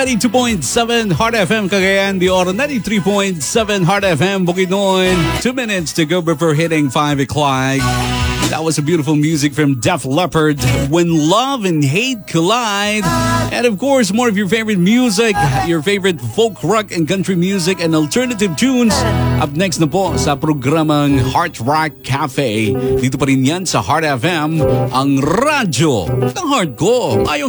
92.7 Heart FM Cagayan de Oro, 93.7 Heart FM Bukidnon. 2 minutes to go before hitting 5 o'clock. That was a beautiful music from Def Leppard, When Love and Hate Collide. And of course, more of your favorite music, your favorite folk rock and country music and alternative tunes. Up next na po sa programang Heart Rock Cafe. Dito pa rin yan sa Heart FM, ang radyo ng heart ko. Ngayong